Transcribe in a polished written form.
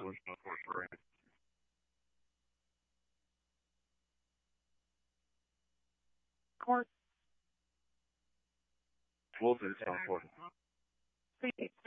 resolution of force range. Court. Wolf is 1040.